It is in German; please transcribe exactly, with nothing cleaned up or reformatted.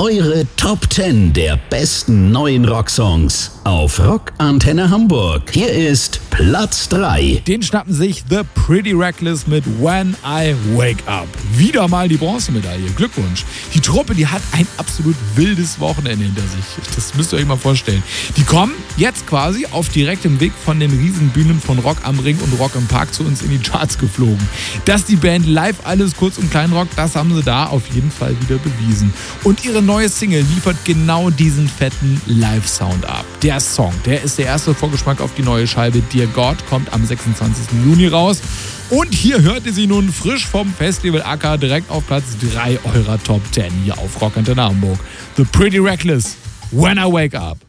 Eure Top zehn der besten neuen Rocksongs auf Rock Antenne Hamburg. Hier ist Platz drei. Den schnappen sich The Pretty Reckless mit When I Wake Up. Wieder mal die Bronzemedaille. Glückwunsch. Die Truppe, die hat ein absolut wildes Wochenende hinter sich. Das müsst ihr euch mal vorstellen. Die kommen jetzt quasi auf direktem Weg von den Riesenbühnen von Rock am Ring und Rock im Park zu uns in die Charts geflogen. Dass die Band live alles kurz und klein rockt, das haben sie da auf jeden Fall wieder bewiesen. Und ihre neue Single liefert genau diesen fetten Live-Sound ab. Der Song, der ist der erste Vorgeschmack auf die neue Scheibe Dear God, kommt am sechsundzwanzigsten Juni raus. Und hier hört ihr sie nun frisch vom Festival Acker direkt auf Platz drei eurer Top zehn hier auf Rock Antenne Hamburg. The Pretty Reckless, When I Wake Up.